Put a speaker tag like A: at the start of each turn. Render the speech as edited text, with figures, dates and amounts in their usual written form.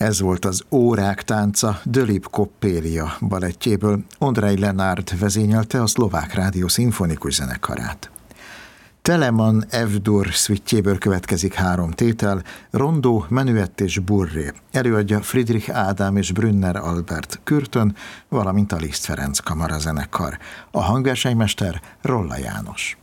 A: Ez volt az Órák tánca Dölip Koppélia balettjéből. Ondrej Lenárd vezényelte a Szlovák Rádió szimfonikus zenekarát. Telemann F-dur szvittjéből következik 3 tétel, rondó, menuett és burré. Előadja Friedrich Ádám és Brünner Albert Kürtön, valamint a Liszt Ferenc kamarazenekar. A hangversenymester Rolla János.